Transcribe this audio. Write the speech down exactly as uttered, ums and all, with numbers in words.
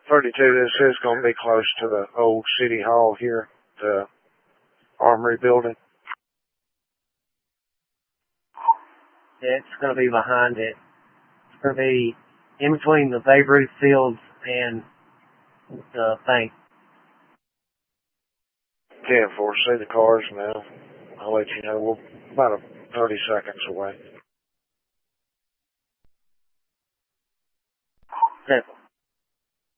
thirty-two, this is going to be close to the old city hall here, the Armory building. It's going to be behind it. It's going to be in between the Babe Ruth fields and the bank. ten four, see the cars now. I'll let you know. We're about thirty seconds away. Simple.